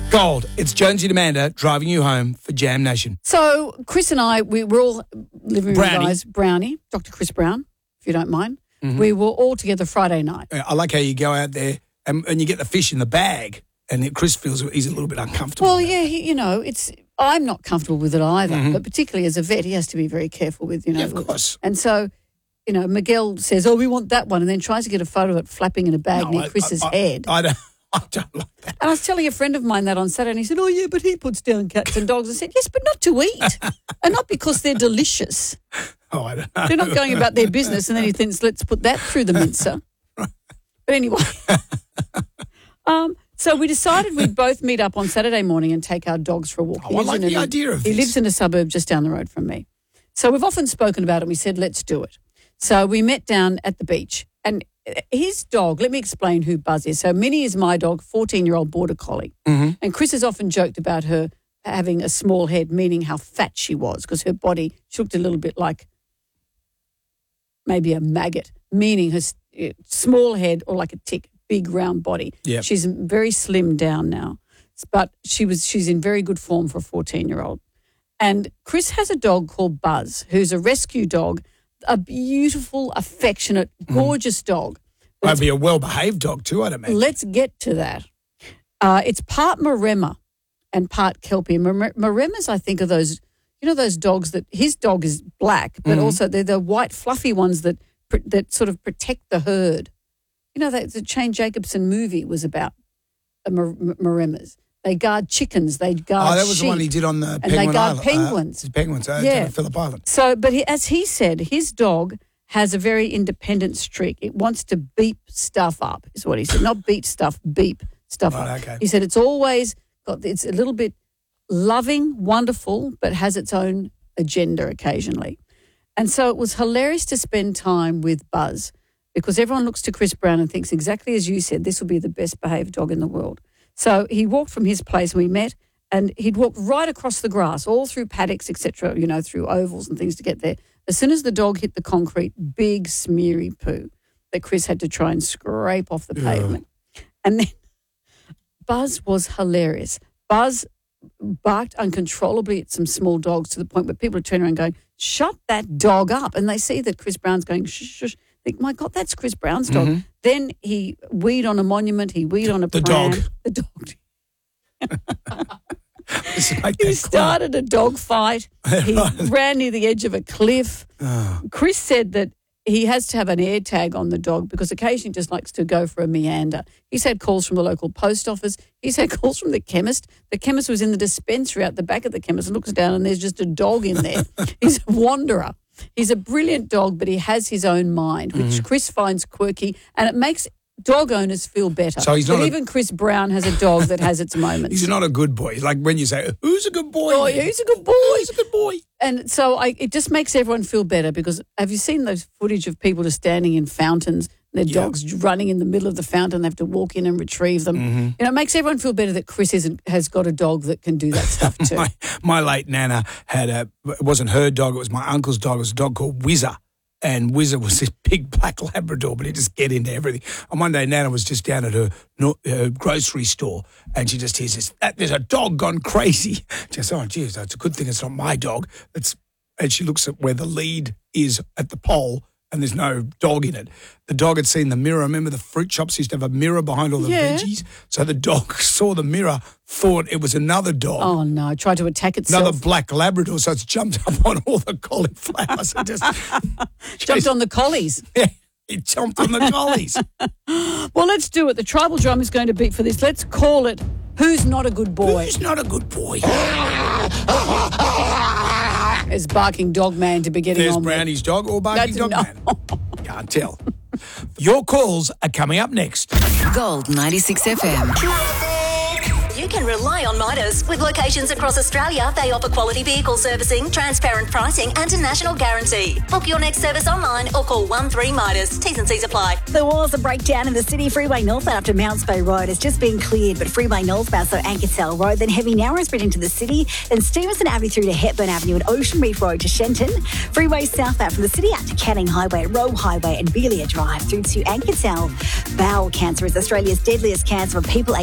Gold, it's Jonesy and Amanda driving you home for Jam Nation. So Chris and I, we were all living with Brownie. guys. Brownie, Dr. Chris Brown, if you don't mind. We were all together Friday night. I like how you go out there and you get the fish in the bag and Chris feels he's a little bit uncomfortable. Well, yeah, I'm not comfortable with it either, but particularly as a vet, he has to be very careful with, Yeah, of course. And so, Miguel says, we want that one, and then tries to get a photo of it flapping in a bag near Chris's head. I don't like that. And I was telling a friend of mine that on Saturday, and he said, yeah, but he puts down cats and dogs. I said, yes, but not to eat, and not because they're delicious. Oh, I don't know. They're not going about their business, and then he thinks, let's put that through the mincer. But anyway, so we decided we'd both meet up on Saturday morning and take our dogs for a walk. I like the idea of this. He lives in a suburb just down the road from me. So we've often spoken about it, and we said, let's do it. So we met down at the beach, and his dog, let me explain who Buzz is. So Minnie is my dog, 14-year-old border collie. Mm-hmm. And Chris has often joked about her having a small head, meaning how fat she was, because her body, she looked a little bit like maybe a maggot, meaning her small head or like a tick, big round body. Yep. She's very slimmed down now, but she's in very good form for a 14-year-old. And Chris has a dog called Buzz, who's a rescue dog, a beautiful, affectionate, gorgeous dog. Might be a well-behaved dog too, I'd imagine. Let's get to that. It's part Maremma and part Kelpie. Maremmas, I think, are those, those dogs that his dog is black, but also they're the white, fluffy ones that sort of protect the herd. The Shane Jacobson movie was about Maremmas. They guard chickens. They guard that was sheep, the one he did on the and Penguin they guard Island. penguins. Penguins, down at Phillip Island. So, but as he said, his dog has a very independent streak. It wants to beep stuff up, is what he said. Not beat stuff, beep stuff up. Okay. He said it's always it's a little bit loving, wonderful, but has its own agenda occasionally. And so it was hilarious to spend time with Buzz because everyone looks to Chris Brown and thinks exactly as you said, this will be the best behaved dog in the world. So he walked from his place and we met, and he'd walked right across the grass, all through paddocks, etc., through ovals and things to get there. As soon as the dog hit the concrete, big smeary poo that Chris had to try and scrape off the pavement. And then Buzz was hilarious. Buzz barked uncontrollably at some small dogs to the point where people are turning around going, shut that dog up. And they see that Chris Brown's going, shush, shush. Think, my God, that's Chris Brown's dog. Mm-hmm. Then he weed on a monument. He weed on a pram. The dog. He started a dog fight. He ran near the edge of a cliff. Oh. Chris said that he has to have an air tag on the dog because occasionally he just likes to go for a meander. He's had calls from the local post office. He's had calls from the chemist. The chemist was in the dispensary out the back of the chemist and looks down and there's just a dog in there. He's a wanderer. He's a brilliant dog, but he has his own mind, which Chris finds quirky, and it makes dog owners feel better. So even Chris Brown has a dog that has its moments. He's not a good boy. Like when you say, who's a good boy? Oh, yeah, who's a good boy? Who's a good boy? And so it just makes everyone feel better because have you seen those footage of people just standing in fountains, their dogs running in the middle of the fountain, they have to walk in and retrieve them. Mm-hmm. It makes everyone feel better that Chris has got a dog that can do that stuff too. my late Nana had it wasn't her dog, it was my uncle's dog. It was a dog called Whizzer. And Whizzer was this big black Labrador, but he'd just get into everything. And one day, Nana was just down at her grocery store, and she just hears this, there's a dog gone crazy. She goes, oh, geez, it's a good thing it's not my dog. And she looks at where the lead is at the pole, and there's no dog in it. The dog had seen the mirror. Remember the fruit shops used to have a mirror behind all the veggies? So the dog saw the mirror, thought it was another dog. Oh, no, tried to attack itself. Another black Labrador, so it's jumped up on all the cauliflowers. And just jumped on the collies. Yeah, it jumped on the collies. Well, let's do it. The tribal drum is going to beat for this. Let's call it Who's Not a Good Boy? Who's Not a Good Boy? There's Barking Dog Man to be getting There's on Brownie's dog or Barking Dog no. Man. Can't tell. Your calls are coming up next. Gold 96 FM. You can rely on Midas. With locations across Australia, they offer quality vehicle servicing, transparent pricing and a national guarantee. Book your next service online or call 13-Midas. T's and C's apply. There was a breakdown in the city. Freeway northbound up to Mounts Bay Road has just been cleared, but Freeway northbound, so Ankersell Road, then heavy narrow spread into the city, then Stevenson Avenue through to Hepburn Avenue and Ocean Reef Road to Shenton. Freeway southbound from the city out to Canning Highway, Rowe Highway and Belia Drive through to Ankersell. Bowel cancer is Australia's deadliest cancer for people